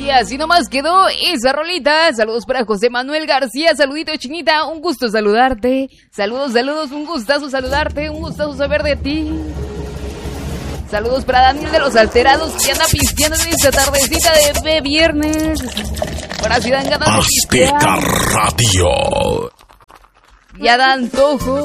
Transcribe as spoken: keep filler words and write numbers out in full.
Y así nomás quedó esa rolita. Saludos para José Manuel García. Saludito, Chinita. Un gusto saludarte. Saludos, saludos. Un gustazo saludarte. Un gustazo saber de ti. Saludos para Daniel de los Alterados, que anda pisteando en esta tardecita de viernes. Para si dan ganas de pistear. Azteca Radio. Ya da antojo.